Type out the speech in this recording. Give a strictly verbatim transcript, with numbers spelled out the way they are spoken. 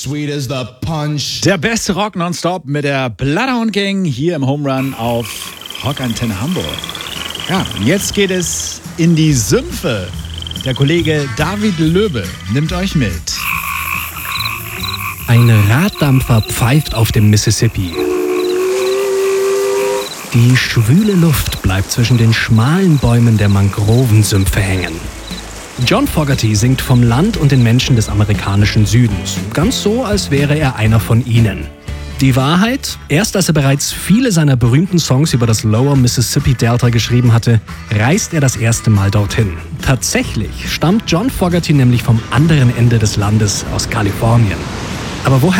sweet as the punch. Der beste Rock nonstop mit der Bloodhound Gang hier im Home Run auf Rockantenne Hamburg. Ja, jetzt geht es in die Sümpfe. Der Kollege David Löbe nimmt euch mit. Ein Raddampfer pfeift auf dem Mississippi. Die schwüle Luft bleibt zwischen den schmalen Bäumen der Mangrovensümpfe hängen. John Fogerty singt vom Land und den Menschen des amerikanischen Südens. Ganz so, als wäre er einer von ihnen. Die Wahrheit? Erst als er bereits viele seiner berühmten Songs über das Lower Mississippi Delta geschrieben hatte, reist er das erste Mal dorthin. Tatsächlich stammt John Fogerty nämlich vom anderen Ende des Landes aus Kalifornien. Aber woher